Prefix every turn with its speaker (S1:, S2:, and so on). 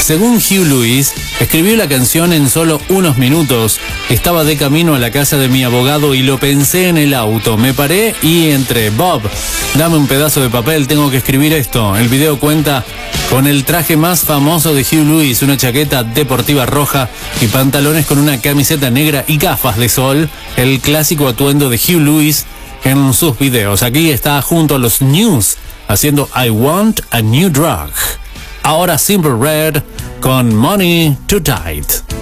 S1: Según Hugh Lewis, escribió la canción en solo unos minutos. Estaba de camino a la casa de mi abogado y lo pensé en el auto. Me paré y entré. Bob, dame un pedazo de papel, tengo que escribir esto. El video cuenta con el traje más famoso de Hugh Lewis, una chaqueta deportiva roja y pantalones con una camiseta negra y gafas de sol, el clásico atuendo de Hugh Lewis en sus videos. Aquí está junto a los News haciendo I Want a New Drug. Ahora Simple Red con Money Too Tight.